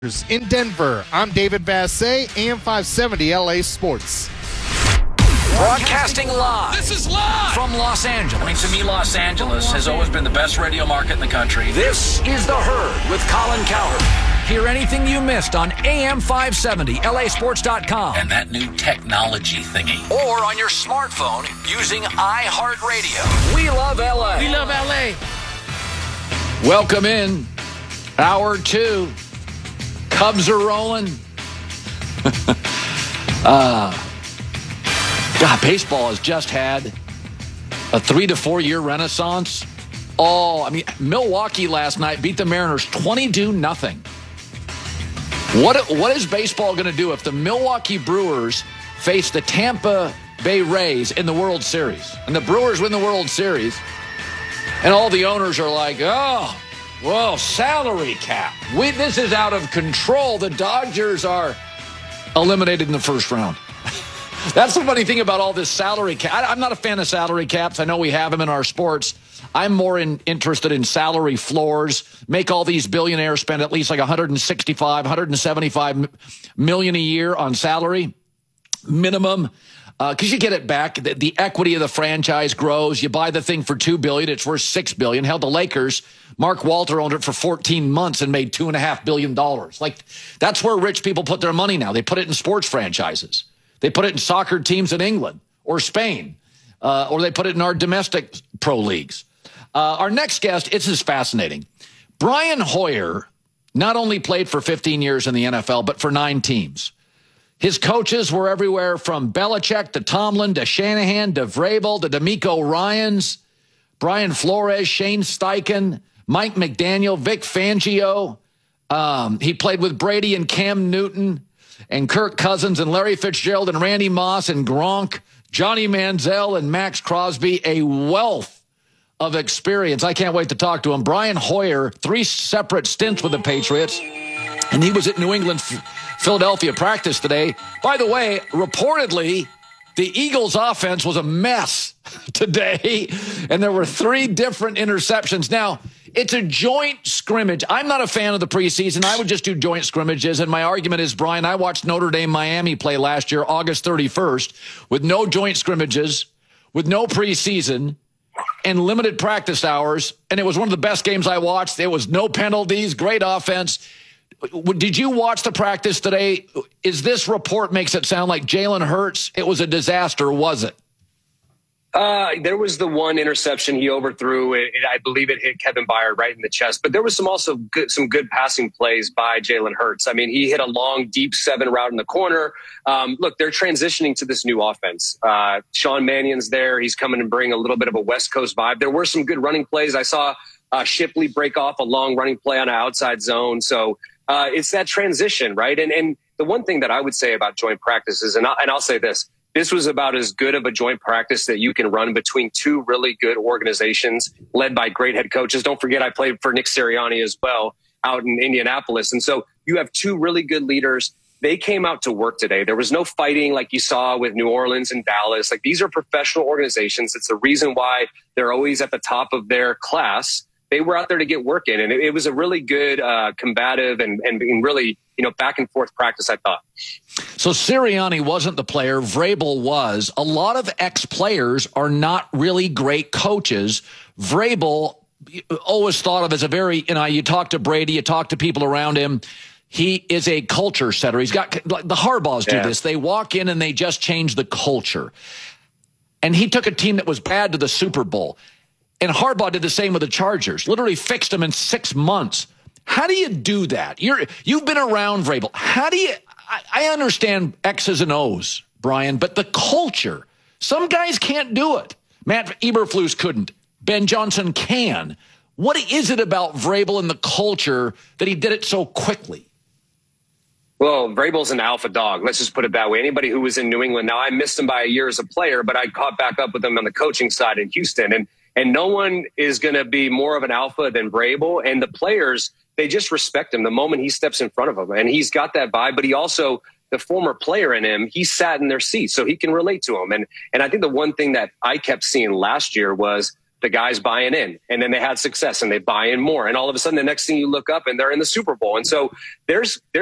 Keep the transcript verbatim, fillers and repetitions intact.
In Denver, I'm David Vassay, A M five seventy L A Sports. Broadcasting live. This is live from Los Angeles. I mean, to me, Los Angeles has always been the best radio market in the country. This is The Herd with Colin Cowherd. Hear anything you missed on A M five seventy L A sports dot com. And that new technology thingy. Or on your smartphone using iHeartRadio. We love L A. We love L A. Welcome in. Hour two. Cubs are rolling. uh, God, baseball has just had a three to four year renaissance. Oh, I mean, Milwaukee last night beat the Mariners twenty-two nothing. What what is baseball going to do if the Milwaukee Brewers face the Tampa Bay Rays in the World Series, and the Brewers win the World Series, and all the owners are like, oh, whoa, salary cap. We, this is out of control. The Dodgers are eliminated in the first round. That's the funny thing about all this salary cap. I, I'm not a fan of salary caps. I know we have them in our sports. I'm more in, interested in salary floors. Make all these billionaires spend at least like one hundred sixty-five, one hundred seventy-five million a year on salary minimum. Because uh, you get it back. The, the equity of the franchise grows. You buy the thing for two billion dollars. It's worth six billion dollars. Hell, the Lakers, Mark Walter owned it for fourteen months and made two point five billion dollars. Like, that's where rich people put their money now. They put it in sports franchises. They put it in soccer teams in England or Spain. Uh, or they put it in our domestic pro leagues. Uh, our next guest, this is fascinating. Brian Hoyer not only played for fifteen years in the N F L, but for nine teams. His coaches were everywhere from Belichick to Tomlin to Shanahan to Vrabel to DeMeco Ryans, Brian Flores, Shane Steichen, Mike McDaniel, Vic Fangio. Um, he played with Brady and Cam Newton and Kirk Cousins and Larry Fitzgerald and Randy Moss and Gronk, Johnny Manziel and Max Crosby. A wealth of experience. I can't wait to talk to him. Brian Hoyer, three separate stints with the Patriots, and he was at New England, Philadelphia practice today. By the way, reportedly, the Eagles' offense was a mess today, and there were three different interceptions. Now, it's a joint scrimmage. I'm not a fan of the preseason. I would just do joint scrimmages, and my argument is, Brian, I watched Notre Dame Miami play last year, August thirty-first, with no joint scrimmages, with no preseason, and limited practice hours, and it was one of the best games I watched. There was no penalties, great offense. Did you watch the practice today? Is this report makes it sound like Jalen Hurts, it was a disaster, was it? Uh, there was the one interception he overthrew. It, it, I believe it hit Kevin Byard right in the chest. But there was some also good, some good passing plays by Jalen Hurts. I mean, he hit a long, deep seven route in the corner. Um, look, they're transitioning to this new offense. Uh, Sean Mannion's there. He's coming to bring a little bit of a West Coast vibe. There were some good running plays. I saw uh, Shipley break off a long running play on an outside zone. So uh, it's that transition, right? And and the one thing that I would say about joint practices, and, I, and I'll say this, this was about as good of a joint practice that you can run between two really good organizations led by great head coaches. Don't forget, I played for Nick Sirianni as well out in Indianapolis. And so you have two really good leaders. They came out to work today. There was no fighting like you saw with New Orleans and Dallas. Like, these are professional organizations. It's the reason why they're always at the top of their class. They were out there to get work in. And it, it was a really good, uh, combative and, and, and really, you know, back and forth practice, I thought. So Sirianni wasn't the player. Vrabel was. A lot of ex-players are not really great coaches. Vrabel, always thought of as a very, you know, you talk to Brady, you talk to people around him. He is a culture setter. He's got, the Harbaughs do yeah. this. They walk in and they just change the culture. And he took a team that was bad to the Super Bowl. And Harbaugh did the same with the Chargers. Literally fixed them in six months. How do you do that? You're, you've been around Vrabel. How do you, I, I understand X's and O's, Brian, but the culture, some guys can't do it. Matt Eberflus couldn't. Ben Johnson can. What is it about Vrabel and the culture that he did it so quickly? Well, Vrabel's an alpha dog. Let's just put it that way. Anybody who was in New England, now I missed him by a year as a player, but I caught back up with him on the coaching side in Houston. And And no one is going to be more of an alpha than Vrabel. And the players, they just respect him the moment he steps in front of them. And he's got that vibe, but he also, the former player in him, he sat in their seat so he can relate to them. And and I think the one thing that I kept seeing last year was the guys buying in, and then they had success and they buy in more. And all of a sudden, the next thing you look up and they're in the Super Bowl. And so there's, there's,